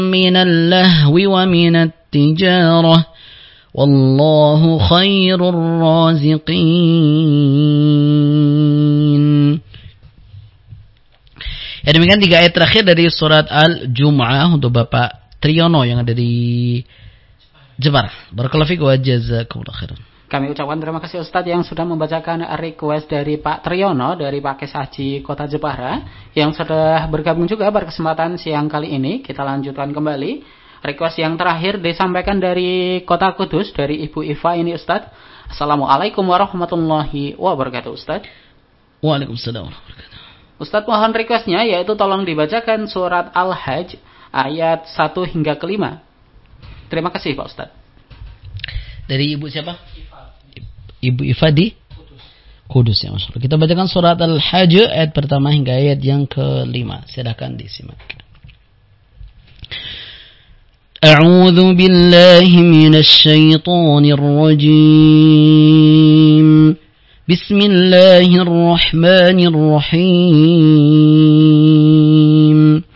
من اللهو ومن التجارة والله خير الرازقين. Ya, demikian 3 ayat terakhir dari surat Al-Jumu'ah untuk Bapak Triyono yang ada di Jepara. Barakallahu fiik wa jazakumullahu khairan. Kami ucapkan terima kasih Ustadz yang sudah membacakan request dari Pak Triyono dari Pakes Haji Kota Jepara yang sudah bergabung juga pada kesempatan siang kali ini. Kita lanjutkan kembali. Request yang terakhir disampaikan dari Kota Kudus dari Ibu Iva ini Ustadz. Assalamualaikum warahmatullahi wabarakatuh Ustadz. Waalaikumsalam warahmatullahi wabarakatuh. Ustadz mohon requestnya yaitu tolong dibacakan surat Al-Hajj ayat 1 hingga ke 5. Terima kasih Pak Ustadz. Dari Ibu siapa? Ibu Iva di Kudus ya Masya Allah. Kita bacakan surat Al-Hajj ayat pertama hingga ayat yang ke-5. Silakan disimak. A'udzu billahi minasy syaithanir rajim. Bismillahirrahmanirrahim.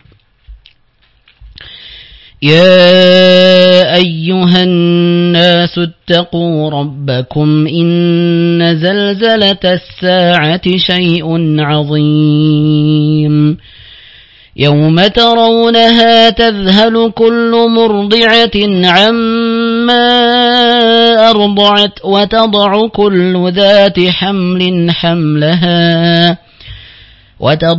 يا أيها الناس اتقوا ربكم إن زلزلة الساعة شيء عظيم يوم ترونها تذهل كل مرضعة عما أرضعت وتضع كل ذات حمل حملها